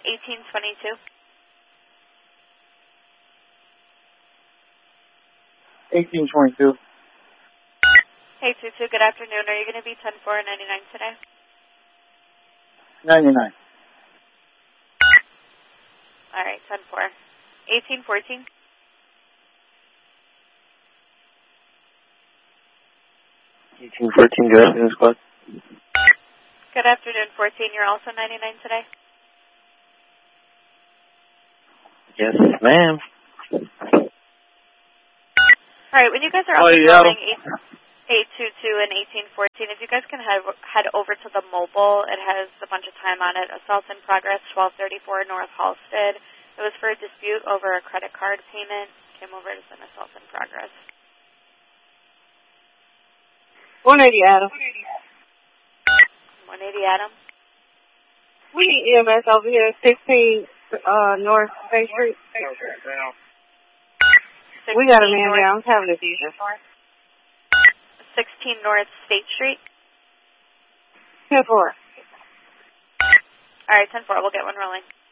1822. 1822. Hey, 22, good afternoon. Are you going to be 10-4 or 99 today? 99. All right, 10-4. 1814. 1814, good afternoon, squad. Good afternoon, 14. You're also 99 today? Yes, ma'am. All right, when you guys are up and rolling 822 and 1814, if you guys can head over to the mobile, it has a bunch of time on it. Assault in progress, 1234 North Halsted. It was for a dispute over a credit card payment. Came over as an assault in progress. 180 Adam. 180 Adam. We need EMS over here, 16 North State Street. We got a man down. He's having a seizure. 16 North State Street. 10-4. All right, 10-4. We'll get one rolling.